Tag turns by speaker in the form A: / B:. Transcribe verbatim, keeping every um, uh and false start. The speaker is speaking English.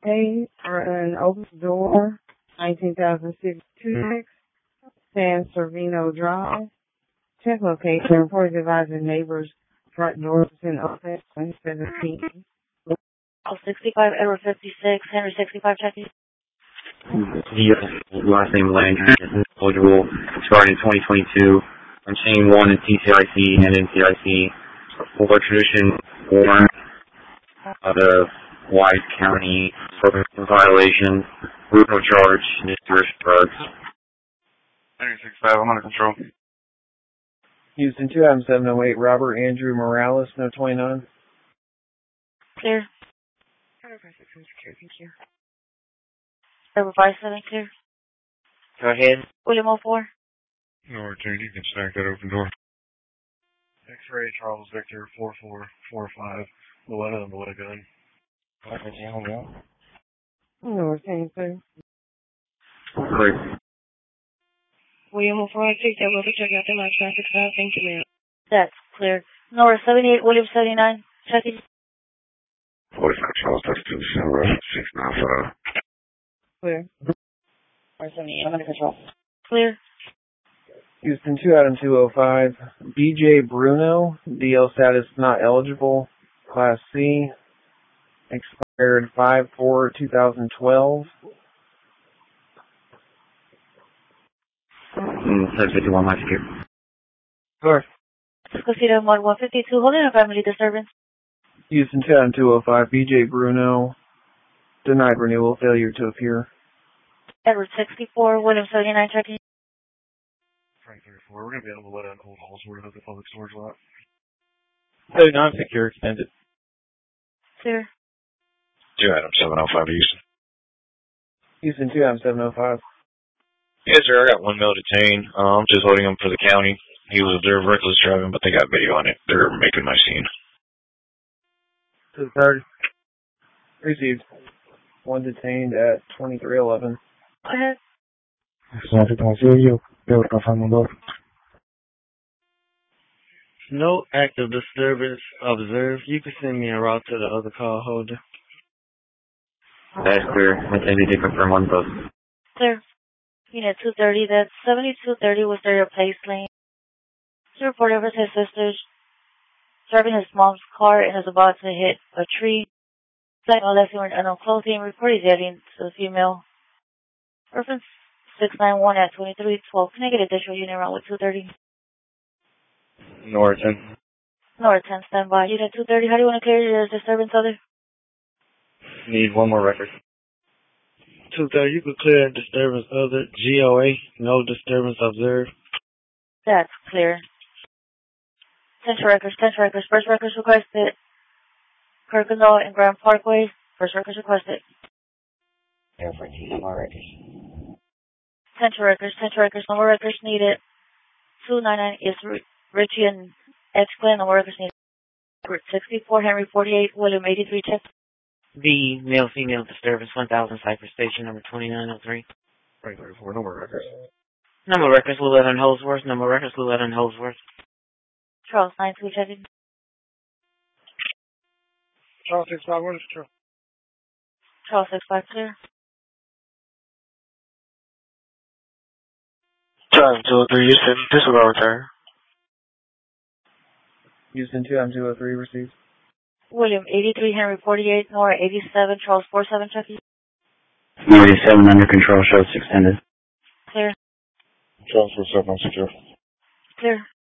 A: Hey, an open door, nineteen thousand sixty-two, San Servino Drive. Check location, report advising neighbors, front doors been open, twenty seventeen.
B: Oh, sixty-five, Edward fifty-six, Henry sixty-five, checking.
C: The last name Landry is eligible starting in twenty twenty-two on chain one in T C I C and N T I C for tradition warrant out of Wise County for violation, root no charge, dangerous drugs.
D: Henry sixty-five, I'm under control.
E: Houston two item seven oh eight, Robert Andrew Morales, no twenty-nine.
B: Clear.
A: Thank you.
B: Edward five seven, clear.
C: Go ahead.
B: William oh four.
D: No return, you can stack that open door. X-ray, Charles Victor, four four four five, Loretta and Loretta gun.
A: No, we're saying clear.
C: Clear.
A: William oh four, I take that. We'll check out the last traffic stop. Thank you, ma'am.
B: That's clear. Nora seventy-eight, William seventy-nine, checking.
D: forty-five, Charles, that's two, six nine five.
A: Clear.
B: four seventy-eight, I'm under control. Clear.
E: Houston two item two oh five, B J Bruno, D L status not eligible, Class C, expired five four two thousand twelve.
C: Mm, ten fifty-one, my secure.
E: Sure.
B: Casita one one fifty-two, holding a family disturbance.
E: Houston two item two oh five, B J Bruno, denied renewal, failure to appear.
B: Edward sixty-four, William seventy-nine, checking.
D: Frank thirty-four, we're going to be able to let out Old Hallsworth at the public storage lot.
E: thirty-nine, secure, extended.
B: Clear.
D: two item seven oh five, Houston.
E: Houston two item seven oh five.
D: Yes, sir, I got one male detained. Uh, I'm just holding him for the county. He was observed reckless driving, but they got video on it. They're making my scene.
E: To the third. Received. One detained at twenty-three eleven.
B: Go ahead.
F: No active disturbance observed. You can send me a route to the other call holder.
C: That's clear. I think they did confirm one post.
B: Clear. Unit two thirty, that's seventy-two thirty was their place lane. To report over to his sisters, driving his mom's car and is about to hit a tree. Sight unless he wearing unknown clothing, reported yelling to the female. Reference six nine one at twenty-three twelve. Can I get additional unit around with two thirty?
D: Norton.
B: North ten, stand by. Unit two thirty, how do you want to clear your disturbance other?
D: Need one more record.
F: two thirty, you could clear disturbance other. G O A, no disturbance observed.
B: That's clear. Tension records, tension records. First records requested. Kirkendall and Grand Parkway. First records requested.
C: Airport, no more records.
B: Tension records, tension records. No more records needed. two ninety-nine is Richie and X Glen. No more records needed. sixty-four, Henry forty-eight, William eighty-three, check.
F: The male-female disturbance, one thousand Cypress Station, number twenty-nine oh three.
D: Frank thirty-four, no more records.
F: Number records, Lulette and Holsworth. Number records, Lulette and Holsworth.
B: Charles nine two, checking.
D: Charles six five, what is Charles?
B: Charles six five, clear.
F: Charles two oh three, Houston, disregard return.
E: Houston two item two oh three, received.
B: William eighty-three, Henry forty-eight, Nora eighty-seven, Charles four seven, checking.
C: ninety-seven under control, shows extended.
B: Clear.
D: Charles four seven, secure.
B: Clear.